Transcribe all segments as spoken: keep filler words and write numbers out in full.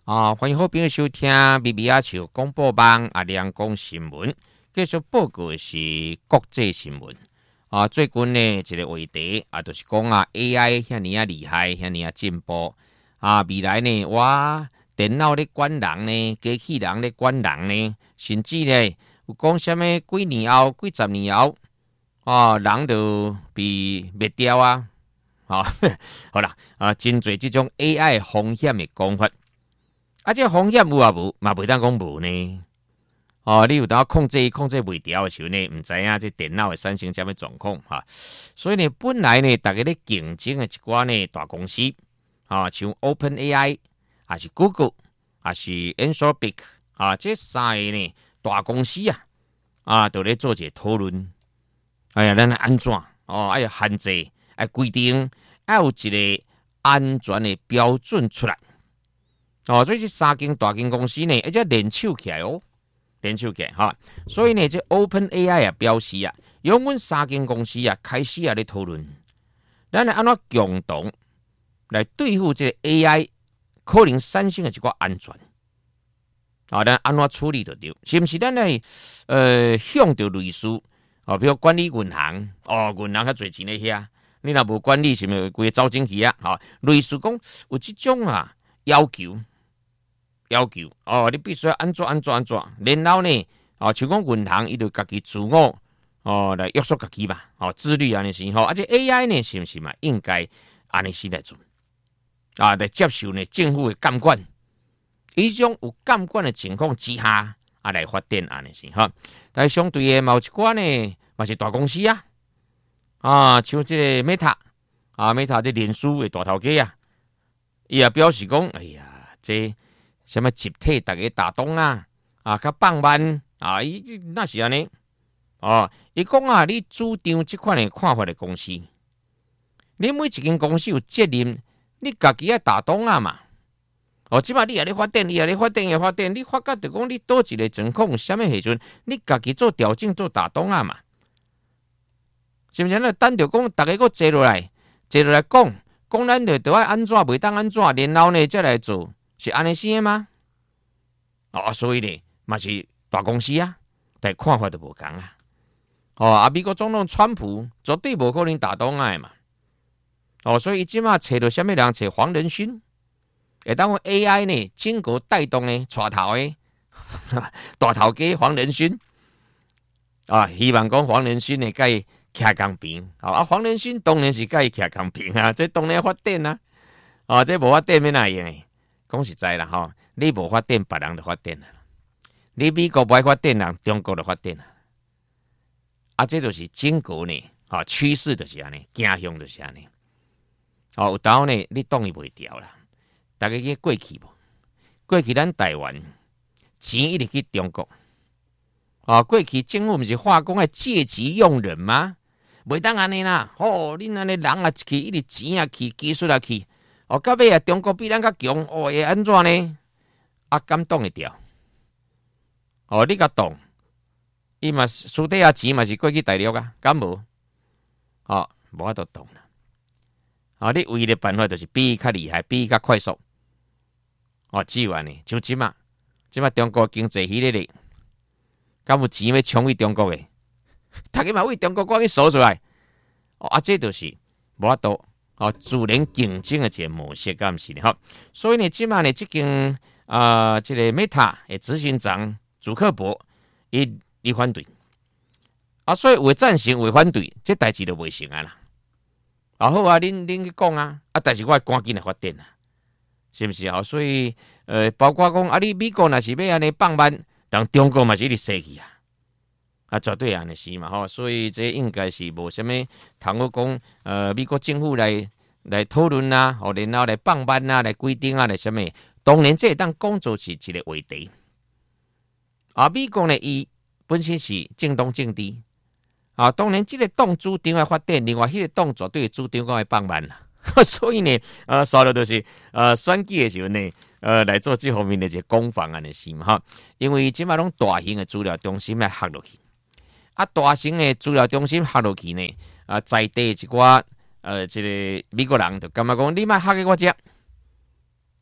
啊，欢迎好朋友收听 B B 阿球广播网阿亮讲新闻。继续报告的是国际新闻啊。最近呢，一个话题啊，就是讲啊 ，A I 遐尼啊厉害，遐尼啊进步啊。未来呢，哇，电脑咧管人呢，机器人咧管人呢，甚至呢，有讲什么几年后、几十年后啊，人就被灭掉啊。啊，好啦，啊，真侪这种 A I 风险的讲法。啊，这风险有啊无，嘛袂当讲无呢。哦，你有当控制控制袂掉的时候呢，唔知影这电脑会产生什么状况哈。所以呢，本来呢，大家咧竞争的一寡呢大公司啊，像 Open A I 还是 Google 还是 Anthropic 啊，这三个呢大公司啊，啊，都咧做一个讨论。哎呀，咱安怎哦？哎呀，限制，哎规定，要有一个安全的标准出来。哦，所以这三间大间公司呢，而且联手起来哦，联手起来哈。所以呢，这 Open A I 啊表示啊，由阮三间公司啊开始啊咧讨论，咱来安怎共同来对付这 A I 可能产生的一个安全。啊，咱安怎处理得到？是不是咱来呃向着类似哦，比如管理银行哦，银行较侪钱咧遐，你若无管理，是咪规个走进去啊？哈，类似讲有即种啊要求。要求哦，你必须要安怎安怎安怎，然后呢，哦，像讲银行，伊就家己自我哦来约束家己嘛，哦，自律安尼是吼，而且 A I 呢，是不是嘛？应该安尼是来做啊，来接受呢政府的监管，以种有监管的情况之下啊来发展安尼是吼。但相对的，某一寡呢，嘛是大公司啊，啊，像这个 Meta 啊 ，Meta 这脸书的大头家啊，伊也表示讲，哎呀，这什么集体大家打动啊，啊，较放慢啊，伊那是安尼哦。伊讲啊，你主张这款的看法的公司，你每一间公司有责任，你家己要打动啊嘛。哦，即摆你也咧发展，你也咧发展，也发展，你发觉着讲你倒一个状况有啥物时阵，你家己做调整，做打动啊嘛。是毋是？咱等着讲，大家搁坐落来，坐落来讲，讲咱着着爱安怎，袂当安怎，然后呢，再来做。是安尼生吗？哦，所以呢，嘛是大公司啊，但看法都无共啊。哦，啊，美国总统川普绝对无可能打动爱嘛。哦，所以伊即马找到什么人？找黄仁勋，会当用 A I 呢，整个带动呢，带头的大头家黄仁勋啊，希望讲黄仁勋呢，甲伊徛公平。啊，黄仁勋当然是甲伊徛公平啊，这当然发展啊。啊，这无法展要哪用诶？讲实在啦，吼，你无发展，别人就发展啦。你美国不爱发展人，中国就发展啦。啊，这就是整个呢，吼趋势就是安尼，走向就是安尼。哦，有当呢，你挡伊袂掉啦。大家去过去无？过去咱台湾钱一直去中国。哦，过去政府毋是话讲爱借机用人吗？袂当安尼啦。哦，恁安尼人啊去，一直钱啊去，技术啊去。哦，到尾啊，中国比咱较强，哦，会安怎呢？啊，敢挡会掉？哦，你甲挡，伊嘛私底下钱嘛是过去大陆啊，敢无？哦，无法度挡啦。哦，你唯一的办法就是比伊较厉害，比伊较快速。哦，只有安尼，像即嘛，即嘛中国经济迄个咧，敢有钱要冲去中国诶？大家嘛为中国赶紧数出来。哦，啊，这就是无法度。哦，自然竞争的一个模式，敢是呢？吼，所以呢，即马呢，即间啊，即、这个 Meta 的执行长祖克伯，伊伊反对，啊，所以为赞成，为反对，这代志就袂成啊啦。啊好啊，恁恁去讲啊，啊，但是我赶紧来发展啊，是不是啊？所以呃，包括讲啊，你美国若是要安尼放慢，人中国嘛是一直生气啊。啊，绝对安尼是嘛吼，所以这应该是无什么通好讲，呃，美国政府来来讨论啊，吼，然后来放慢啊，来规定啊，来什么？当然，这当讲做是一个话题。啊，美国呢，伊本身是正当正治，啊，当然这个党主张要发展，另外迄个党绝对主张讲要放慢啦。所以呢，呃，刷了就是呃选举的时候呢，呃来做这方面的一个攻防安尼是嘛哈，因为即马拢大型的资料中心来合落去。啊，大型的资料中心下落去呢，啊，在地一寡呃，这个美国人就感觉讲，你莫下给我只，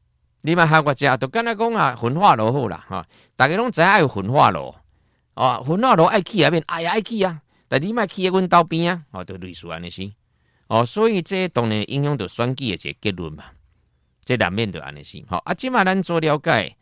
你嘛学我食，就敢若讲啊，焚化炉好啦，哈，大家拢知影爱有焚化炉，哦，焚化炉爱起啊面，哎呀爱起啊，但你莫起喺阮兜边啊，哦，就类似安尼是，哦，所以这当然影响到选举的一个结论嘛，这难免就安尼是，好、哦、啊，即马咱做了解，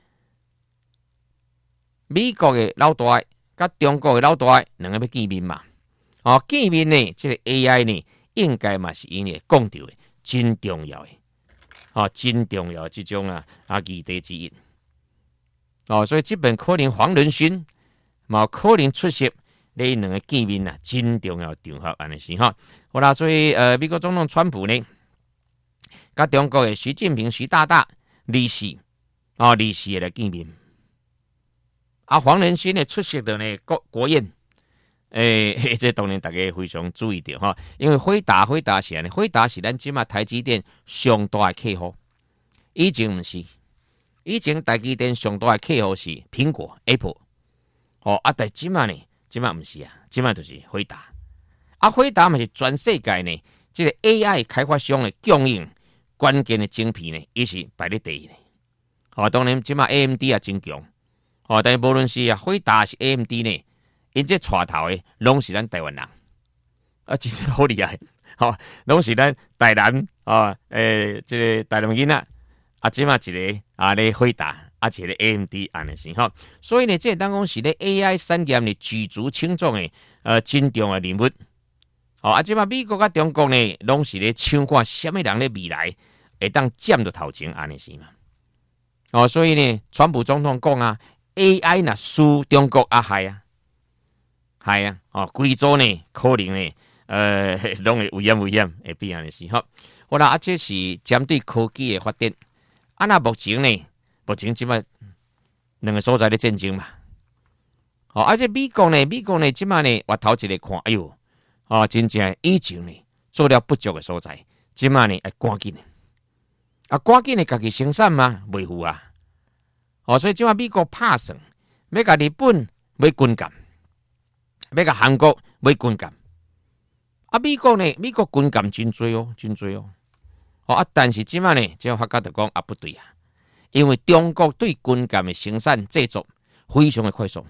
美国的老大甲中国的老大两个要见面嘛，哦，见面呢，这个 A I 呢，应该嘛是因为讲到的真重要的。哦，真重要这种啊啊议题之一。哦，所以这本可能黄仁勋嘛可能出席你两个见面啊，真重要场合安尼是哈。好啦，所以呃，美国总统川普呢，甲中国的习近平、习大大利是哦利是来见面。啊，黄仁勋呢出席的呢国国宴。诶、欸，这当然大家非常注意到哈，因为辉达辉达是安尼，辉达是咱即马台积电上大的客户，以前毋是，以前台积电上大的客户是苹果 Apple， 哦啊，但即马呢，即马毋是啊，即马就是辉达，啊辉达嘛是全世界呢，这个 A I 开发商的供应关键的晶片呢，伊是排咧第一呢，哦，当然即马 A M D 也真强，哦，但无论是啊辉达是 A M D 呢。因这带头的拢是咱台湾人，啊，真是好厉害，吼、哦，拢是咱台南啊，诶、哦，这个台南囡仔，啊，即嘛一个啊咧辉达，啊一个 A M D 安尼是吼，所以呢，这当讲是咧 A I 产业呢举足轻重的呃真重要人物，哦，啊，即嘛美国甲中国呢，拢是咧抢看什么人咧未来会当占到头前安尼是嘛，哦，所以呢，川普总统讲啊 ，A I 若输中国啊害啊。系啊，哦，贵州呢可能呢，呃，拢会危险危险，会变安尼是吼。好啦，啊，这是针对科技的发展。啊，那目前呢，目前即摆两个所在咧战争嘛。哦，而且美国呢，美国呢，即摆呢，我头一个看，哎呦，哦，真正以前呢做了不足的所在，即摆呢要赶紧的，啊，赶紧的家己生产嘛，袂赴啊。哦，所以即摆美国拍算，要甲日本买军舰。要甲韩国买军舰，啊，美国呢？美国军舰真多哦，真多哦。哦啊，但是即摆呢，即发觉就讲啊不对啊，因为中国对军舰的生产制作非常的快速。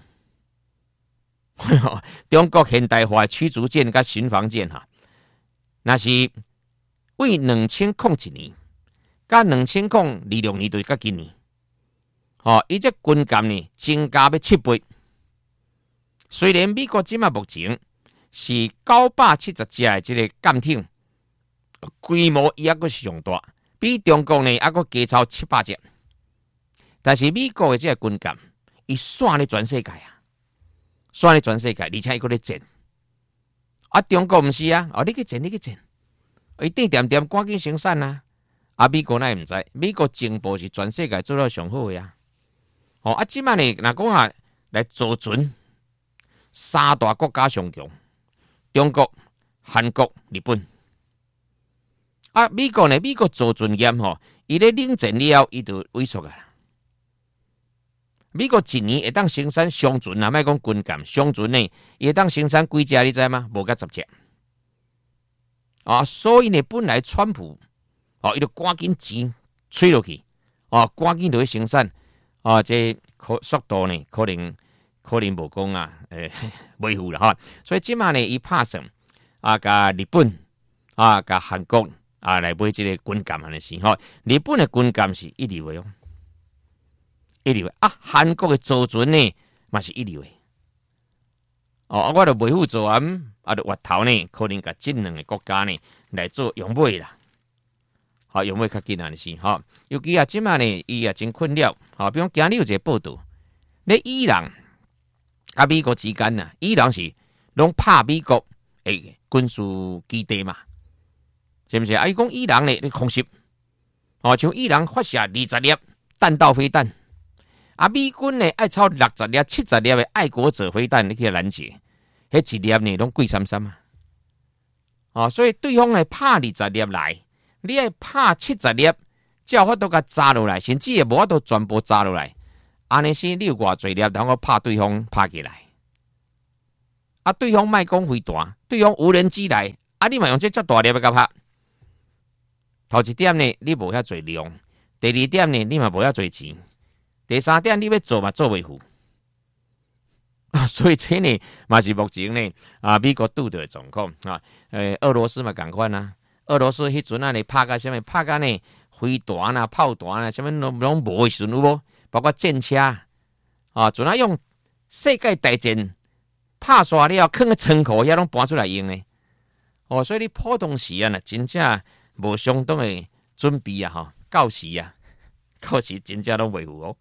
中国现代化驱逐舰甲巡防舰哈，那是为两千零一年，甲两千零二六年对甲今年，哦，伊这军舰呢增加要七倍。虽然美国即马目前是九百七十只的这个舰艇，规模伊还阁上大，比中国呢还阁加超七百只，但是美国的这个军舰，伊散咧全世界啊，散咧全世界，而且伊阁咧战。啊，中国毋是啊，哦，你去战，你去战，伊点点点赶紧生产啊。啊，美国那毋知，美国情报是全世界做到上好的啊。哦，啊，即马呢，若讲啊来做准。三大国家上强，中国、韩国、日本。啊，美国呢？美国做准验吼，伊咧冷战了后，伊就萎缩啊。美国一年会当生产上船啊，莫讲军舰，上船呢，伊会当生产几只？你知吗？无甲十只。啊，所以呢，本来川普哦，伊就赶紧钱吹落去，哦，赶紧就去生产，啊，这可速度呢，可能。可能无讲啊，诶、欸，维护啦哈，所以即马呢，伊拍算啊，甲日本啊，甲韩国啊来买即个军舰安尼是吼。日本的军舰是一流的哦，一流的啊，韩国的造船呢嘛是一流的。哦，我著维护做完啊，著月头呢，可能甲这两个国家呢来做用买啦。好，用买较紧安尼是吼。尤其啊，即马呢，伊也真困扰。好，比如今日有一个报道，咧伊朗。啊，美国之间啊，伊朗是拢拍美国诶军事基地嘛，是毋是？啊，伊讲伊朗咧咧空袭，哦，像伊朗发射二十粒弹道飞弹，啊，美军呢爱超六十粒、七十粒的爱国者飞弹，你去拦截，迄一粒呢拢贵三三啊，哦，所以对方呢拍二十粒来，你爱拍七十粒，才有法度甲炸落来，甚至也无法度全部炸落来。安尼是你有偌侪粒，然后拍对方拍起来，啊，对方莫讲飞弹，对方无人机来，啊，你嘛用这遮大粒甲拍。头一点呢，你无遐侪量； 第二點呢，你嘛無遐多錢；第三點你要做嘛做袂赴。啊，所以這呢嘛是目前呢啊美國拄到的狀況啊。誒，俄羅斯嘛共款啊，俄羅斯迄陣啊呢拍甲啥物，拍甲呢飛彈啊、炮彈啊，啥物攏攏無誒時陣有無？包括戰車啊，陣啊用世界大戰拍煞了，囥個倉庫遐攏搬出來用呢。哦，所以你普通時啊，真正無相當的準備啊，吼，到時啊，到時真正攏袂赴哦。